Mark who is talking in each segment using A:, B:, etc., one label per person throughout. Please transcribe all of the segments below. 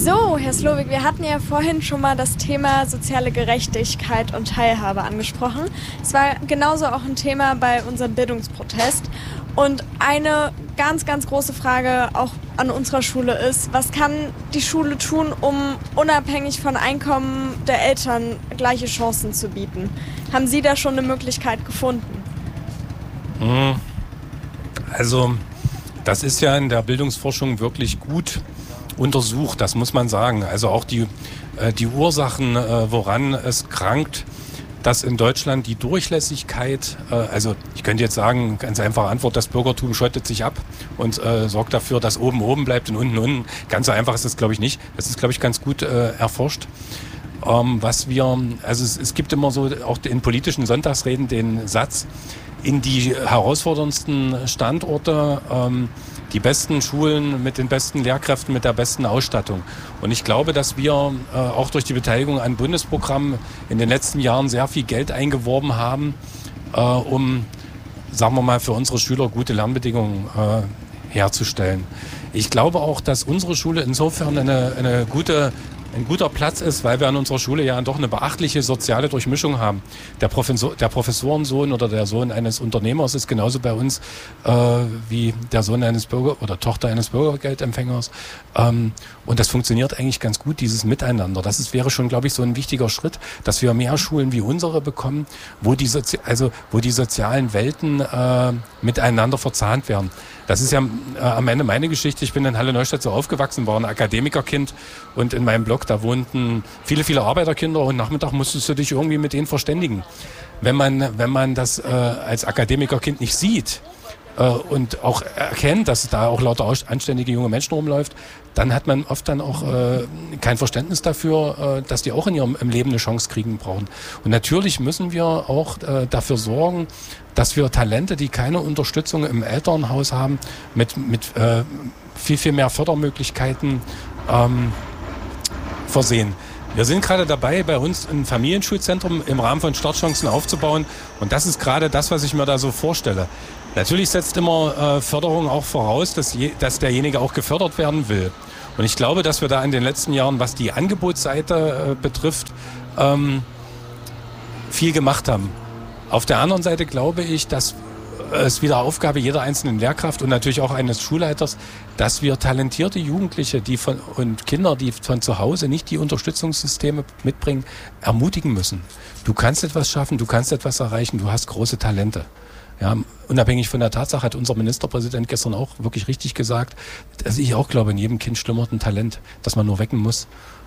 A: So, Herr Slowik, wir hatten ja vorhin schon mal das Thema soziale Gerechtigkeit und Teilhabe angesprochen. Es war genauso auch ein Thema bei unserem Bildungsprotest. Und eine ganz, ganz große Frage auch an unserer Schule ist, was kann die Schule tun, um unabhängig von Einkommen der Eltern gleiche Chancen zu bieten? Haben Sie da schon eine Möglichkeit gefunden?
B: Also, das ist ja in der Bildungsforschung wirklich gut untersucht, das muss man sagen. Also auch die Ursachen, woran es krankt, dass in Deutschland die Durchlässigkeit, also ich könnte jetzt sagen, ganz einfache Antwort, das Bürgertum schottet sich ab und sorgt dafür, dass oben bleibt und unten. Ganz so einfach ist das, glaube ich, nicht. Das ist, glaube ich, ganz gut erforscht. Es gibt immer so, auch in politischen Sonntagsreden, den Satz, in die herausforderndsten Standorte, die besten Schulen mit den besten Lehrkräften, mit der besten Ausstattung. Und ich glaube, dass wir auch durch die Beteiligung an Bundesprogrammen in den letzten Jahren sehr viel Geld eingeworben haben, um, sagen wir mal, für unsere Schüler gute Lernbedingungen herzustellen. Ich glaube auch, dass unsere Schule insofern ein guter Platz ist, weil wir an unserer Schule ja doch eine beachtliche soziale Durchmischung haben. Der Professorensohn oder der Sohn eines Unternehmers ist genauso bei uns wie der Sohn eines oder Tochter eines Bürgergeldempfängers. Und das funktioniert eigentlich ganz gut, dieses Miteinander. Wäre schon, glaube ich, so ein wichtiger Schritt, dass wir mehr Schulen wie unsere bekommen, wo die sozialen Welten miteinander verzahnt werden. Das ist ja am Ende meine Geschichte. Ich bin in Halle-Neustadt so aufgewachsen, war ein Akademikerkind und in meinem Block, da wohnten viele, viele Arbeiterkinder und Nachmittag musstest du dich irgendwie mit denen verständigen. Wenn man das als Akademikerkind nicht sieht und auch erkennt, dass da auch lauter anständige junge Menschen rumläuft, dann hat man oft dann auch kein Verständnis dafür, dass die auch im Leben eine Chance kriegen brauchen. Und natürlich müssen wir auch dafür sorgen, dass wir Talente, die keine Unterstützung im Elternhaus haben, mit viel, viel mehr Fördermöglichkeiten versehen. Wir sind gerade dabei, bei uns ein Familienschulzentrum im Rahmen von Startchancen aufzubauen. Und das ist gerade das, was ich mir da so vorstelle. Natürlich setzt immer Förderung auch voraus, dass derjenige auch gefördert werden will. Und ich glaube, dass wir da in den letzten Jahren, was die Angebotsseite betrifft, viel gemacht haben. Auf der anderen Seite glaube ich, dass es wieder Aufgabe jeder einzelnen Lehrkraft und natürlich auch eines Schulleiters, dass wir talentierte Jugendliche und Kinder, die von zu Hause nicht die Unterstützungssysteme mitbringen, ermutigen müssen. Du kannst etwas schaffen, du kannst etwas erreichen, du hast große Talente. Ja, unabhängig von der Tatsache hat unser Ministerpräsident gestern auch wirklich richtig gesagt, dass ich auch glaube, in jedem Kind schlummert ein Talent, das man nur wecken muss.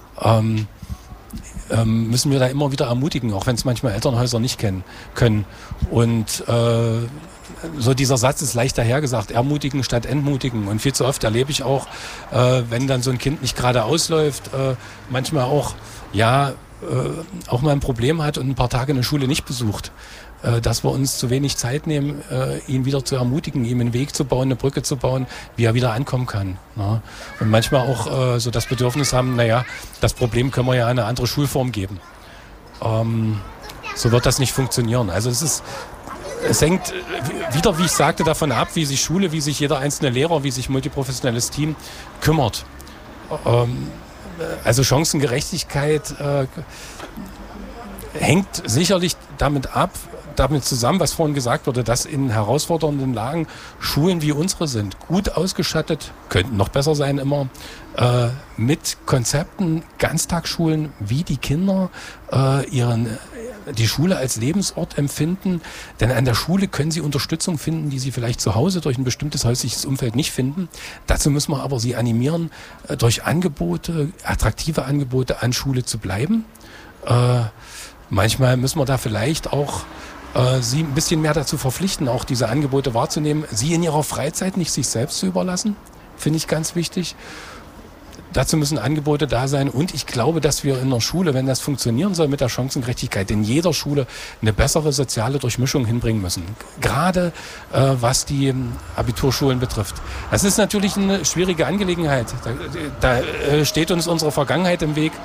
B: Müssen wir da immer wieder ermutigen, auch wenn es manchmal Elternhäuser nicht können. Und so dieser Satz ist leicht dahergesagt, ermutigen statt entmutigen. Und viel zu oft erlebe ich auch, wenn dann so ein Kind nicht gerade ausläuft, manchmal auch, auch mal ein Problem hat und ein paar Tage eine Schule nicht besucht. Dass wir uns zu wenig Zeit nehmen, ihn wieder zu ermutigen, ihm einen Weg zu bauen, eine Brücke zu bauen, wie er wieder ankommen kann. Ne? Und manchmal auch so das Bedürfnis haben, das Problem können wir ja eine andere Schulform geben. So wird das nicht funktionieren. Also es hängt wieder, wie ich sagte, davon ab, wie sich Schule, wie sich jeder einzelne Lehrer, wie sich multiprofessionelles Team kümmert. Also Chancengerechtigkeit hängt sicherlich damit zusammen, was vorhin gesagt wurde, dass in herausfordernden Lagen Schulen wie unsere sind, gut ausgestattet, könnten noch besser sein immer, mit Konzepten, Ganztagsschulen, wie die Kinder die Schule als Lebensort empfinden. Denn an der Schule können sie Unterstützung finden, die sie vielleicht zu Hause durch ein bestimmtes häusliches Umfeld nicht finden. Dazu müssen wir aber sie animieren, durch attraktive Angebote an Schule zu bleiben. Manchmal müssen wir da vielleicht auch sie ein bisschen mehr dazu verpflichten, auch diese Angebote wahrzunehmen, sie in ihrer Freizeit nicht sich selbst zu überlassen, finde ich ganz wichtig. Dazu müssen Angebote da sein und ich glaube, dass wir in der Schule, wenn das funktionieren soll mit der Chancengerechtigkeit, in jeder Schule eine bessere soziale Durchmischung hinbringen müssen. Gerade was die Abiturschulen betrifft. Das ist natürlich eine schwierige Angelegenheit. Da steht uns unsere Vergangenheit im Weg.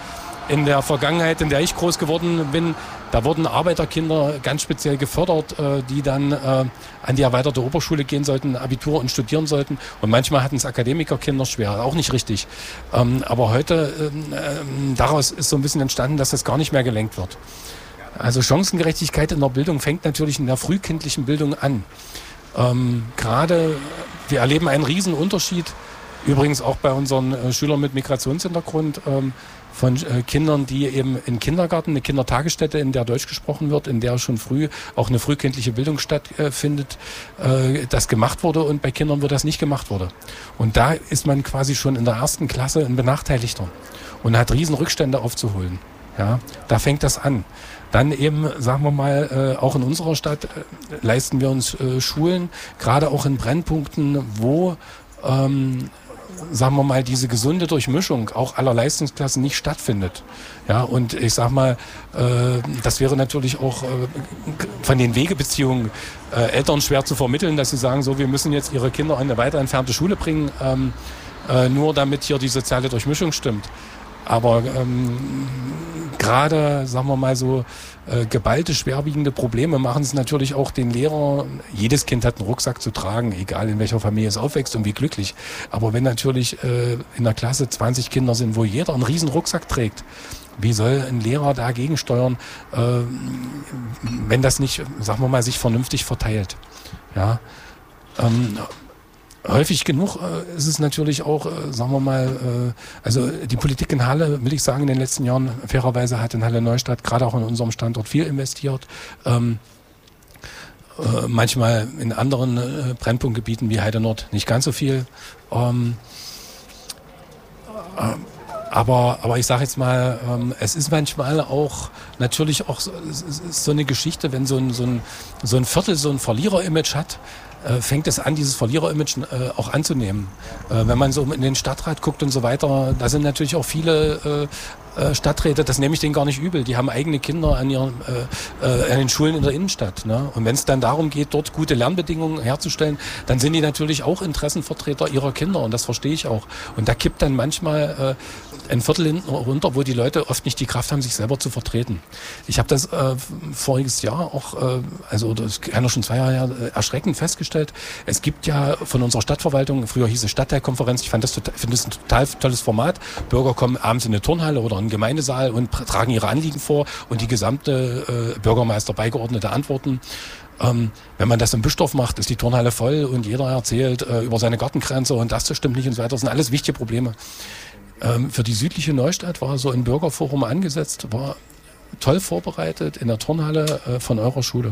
B: In der Vergangenheit, in der ich groß geworden bin, da wurden Arbeiterkinder ganz speziell gefördert, die dann an die erweiterte Oberschule gehen sollten, Abitur und studieren sollten. Und manchmal hatten es Akademikerkinder schwer, auch nicht richtig. Aber heute, daraus ist so ein bisschen entstanden, dass das gar nicht mehr gelenkt wird. Also Chancengerechtigkeit in der Bildung fängt natürlich in der frühkindlichen Bildung an. Gerade, wir erleben einen riesen Unterschied, übrigens auch bei unseren Schülern mit Migrationshintergrund, von Kindern, die eben in Kindergarten, eine Kindertagesstätte, in der Deutsch gesprochen wird, in der schon früh auch eine frühkindliche Bildung stattfindet, das gemacht wurde, und bei Kindern, wo das nicht gemacht wurde. Und da ist man quasi schon in der ersten Klasse ein Benachteiligter und hat riesen Rückstände aufzuholen. Ja, da fängt das an. Dann eben, sagen wir mal, auch in unserer Stadt leisten wir uns Schulen, gerade auch in Brennpunkten, wo sagen wir mal, diese gesunde Durchmischung auch aller Leistungsklassen nicht stattfindet. Ja, und ich sag mal, das wäre natürlich auch von den Wegebeziehungen Eltern schwer zu vermitteln, dass sie sagen, so, wir müssen jetzt ihre Kinder an eine weiter entfernte Schule bringen, nur damit hier die soziale Durchmischung stimmt. Aber gerade, sagen wir mal so, geballte, schwerwiegende Probleme machen es natürlich auch den Lehrern. Jedes Kind hat einen Rucksack zu tragen, egal in welcher Familie es aufwächst und wie glücklich. Aber wenn natürlich in der Klasse 20 Kinder sind, wo jeder einen riesen Rucksack trägt, wie soll ein Lehrer dagegen steuern, wenn das nicht, sagen wir mal, sich vernünftig verteilt? Ja. Häufig genug ist es natürlich auch, sagen wir mal, also die Politik in Halle, will ich sagen, in den letzten Jahren fairerweise hat in Halle Neustadt, gerade auch in unserem Standort, viel investiert. Manchmal in anderen Brennpunktgebieten wie Heide Nord nicht ganz so viel. Aber ich sage jetzt mal, es ist manchmal auch natürlich auch so eine Geschichte, wenn so ein Viertel so ein Verlierer-Image hat, fängt es an, dieses Verlierer-Image auch anzunehmen. Wenn man so in den Stadtrat guckt und so weiter, da sind natürlich auch viele Stadträte, das nehme ich denen gar nicht übel, die haben eigene Kinder an den Schulen in der Innenstadt. Ne? Und wenn es dann darum geht, dort gute Lernbedingungen herzustellen, dann sind die natürlich auch Interessenvertreter ihrer Kinder, und das verstehe ich auch. Und da kippt dann manchmal ein Viertel hinten runter, wo die Leute oft nicht die Kraft haben, sich selber zu vertreten. Ich habe das voriges Jahr auch, also das kann ja schon 2 Jahre her, erschreckend festgestellt. Es gibt ja von unserer Stadtverwaltung, früher hieß es Stadtteilkonferenz, ich finde das ein total tolles Format. Bürger kommen abends in eine Turnhalle oder einen Gemeindesaal und tragen ihre Anliegen vor, und die gesamte Bürgermeister beigeordnete antworten. Wenn man das in Büschdorf macht, ist die Turnhalle voll und jeder erzählt über seine Gartengrenze und das stimmt nicht und so weiter. Das sind alles wichtige Probleme. Für die südliche Neustadt war so ein Bürgerforum angesetzt, war toll vorbereitet in der Turnhalle von eurer Schule.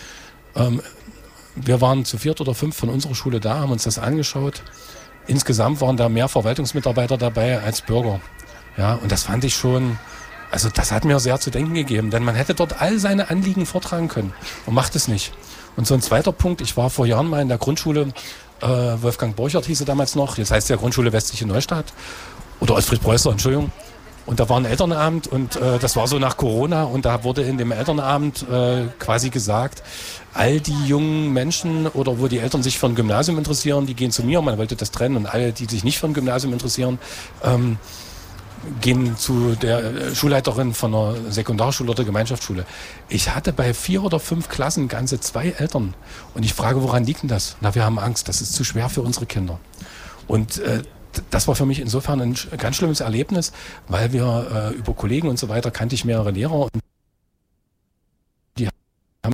B: Wir waren zu 4 oder 5 von unserer Schule da, haben uns das angeschaut. Insgesamt waren da mehr Verwaltungsmitarbeiter dabei als Bürger. Ja, und das fand ich schon, also das hat mir sehr zu denken gegeben, denn man hätte dort all seine Anliegen vortragen können und macht es nicht. Und so ein zweiter Punkt, ich war vor Jahren mal in der Grundschule, Wolfgang Borchert hieß sie damals noch, jetzt heißt ja Grundschule Westliche Neustadt, oder Ottfried Preußler, Entschuldigung. Und da war ein Elternabend und das war so nach Corona, und da wurde in dem Elternabend quasi gesagt, all die jungen Menschen oder wo die Eltern sich für ein Gymnasium interessieren, die gehen zu mir, man wollte das trennen, und alle, die sich nicht für ein Gymnasium interessieren, gehen zu der Schulleiterin von einer Sekundarschule oder Gemeinschaftsschule. Ich hatte bei 4 oder 5 Klassen ganze 2 Eltern. Und ich frage, woran liegt denn das? Na, wir haben Angst, das ist zu schwer für unsere Kinder. Und das war für mich insofern ein ganz schlimmes Erlebnis, weil wir über Kollegen und so weiter kannte ich mehrere Lehrer, und die haben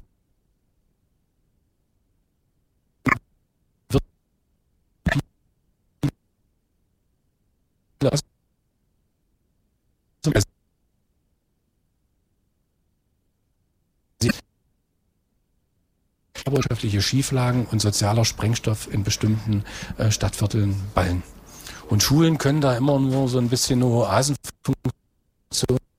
B: wirtschaftliche Schieflagen und sozialer Sprengstoff in bestimmten Stadtvierteln ballen. Und Schulen können da immer nur so ein bisschen eine Oasenfunktion